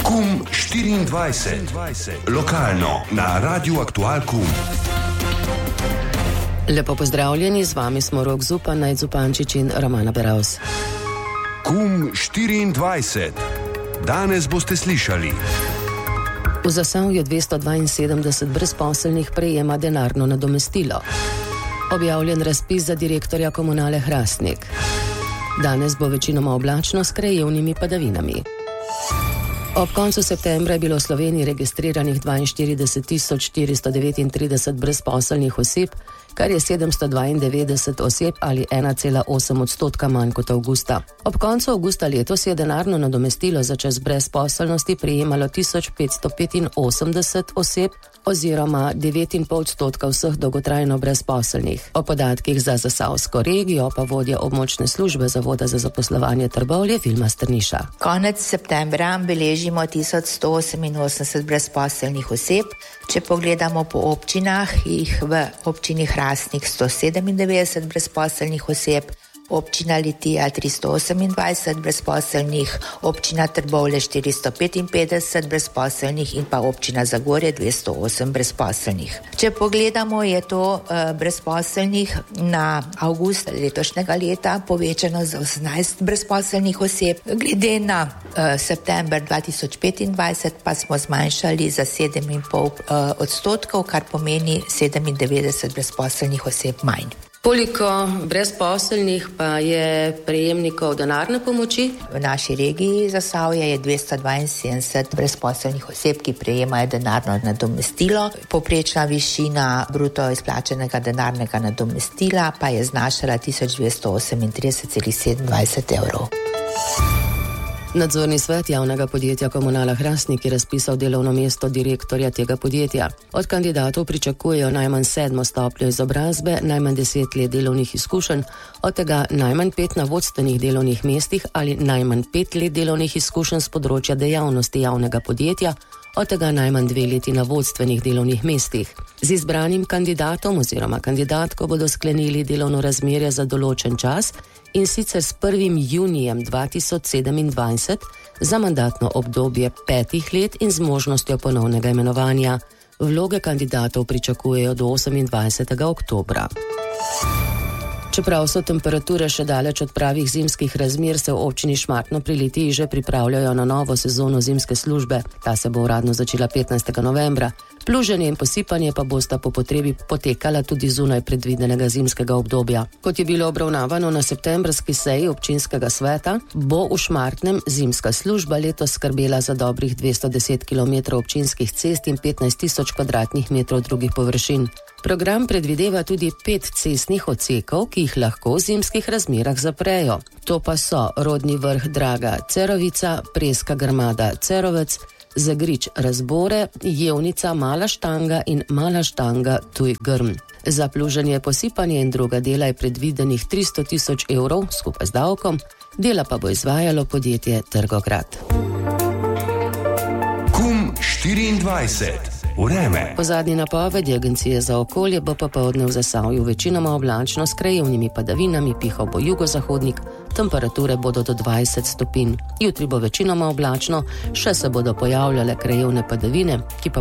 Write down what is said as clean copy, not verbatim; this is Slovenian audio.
KUM 24. Lokalno na Radiu Aktual KUM. Lepo pozdravljeni, z vami smo Rok Zupan, Najd Zupančič in Romana Beravs. KUM 24. Danes boste slišali. V Zasavju 272 brezposelnih prejema denarno nadomestilo. Objavljen razpis za direktorja Komunale Hrastnik. Danes bo večinoma oblačno s krajevnimi padavinami. Ob koncu septembra je bilo v Sloveniji registriranih 42.439 brezposelnih oseb, kar je 792 oseb ali 1,8% manj kot avgusta. Ob koncu avgusta letos je denarno nadomestilo za čas brezposelnosti prejemalo 1585 oseb oziroma 9,5% vseh dolgotrajno brezposelnih. O podatkih za Zasavsko regijo pa vodja območne službe Zavoda za zaposlovanje Trbovlje Vilma Strniša. Konec septembra beležimo 1188 brezposelnih oseb. Če pogledamo po občinah, jih v občini Hrastnik 197 brezposelnih oseb, občina Litija 328 brezposelnih, občina Trbovlje 455 brezposelnih in pa občina Zagorje 208 brezposelnih. Če pogledamo, je to brezposelnih na avgust letošnjega leta povečano za 18 brezposelnih oseb. Glede na september 2025 pa smo zmanjšali za 7,5%, kar pomeni 97 brezposelnih oseb manj. Koliko brezposelnih pa je prejemnikov denarne pomoči? V naši regiji Zasavje je 272 brezposelnih oseb, ki prejemajo denarno nadomestilo. Povprečna višina bruto izplačenega denarnega nadomestila pa je znašala 1238,27 evrov. Nadzorni svet javnega podjetja Komunala Hrastnik je razpisal delovno mesto direktorja tega podjetja. Od kandidatov pričakujejo najmanj 7. stopnjo izobrazbe, najmanj 10 let delovnih izkušenj, od tega najmanj 5 na vodstvenih delovnih mestih ali najmanj 5 let delovnih izkušenj z področja dejavnosti javnega podjetja, od tega najmanj 2 leti na vodstvenih delovnih mestih. Z izbranim kandidatom oziroma kandidatko bodo sklenili delovno razmerje za določen čas in sicer s 1. junijem 2027 za mandatno obdobje 5 let in z možnostjo ponovnega imenovanja. Vloge kandidatov pričakujejo do 28. oktobra. Čeprav so temperature še daleč od pravih zimskih razmer, se v občini Šmartno pri Litiji že pripravljajo na novo sezono zimske službe. Ta se bo uradno začela 15. novembra. Pluženje in posipanje pa bosta po potrebi potekala tudi zunaj predvidenega zimskega obdobja. Kot je bilo obravnavano na septembrski seji občinskega sveta, bo v Šmartnem zimska služba letos skrbela za dobrih 210 km občinskih cest in 15.000 kvadratnih metrov drugih površin. Program predvideva tudi 5 cestnih odsekov, ki jih lahko v zimskih razmerah zaprejo. To pa so Rodni vrh Draga Cerovica, Preska Grmada Cerovec, Zagrič Razbore, Jevnica Mala Štanga in Mala Štanga Tuj Grm. Za pluženje, posipanje in druga dela je predvidenih 300.000 evrov skupaj z davkom, dela pa bo izvajalo podjetje Trgograd. KUM 24. Vreme. Po zadnji napovedi Agencije za okolje bo popoldne v Zasavju večinoma oblačno s krajevnimi padavinami, pihal bo jugozahodnik, temperature bodo do 20 stopinj. Jutri bo večinoma oblačno, še se bodo pojavljale krajevne padavine, ki pa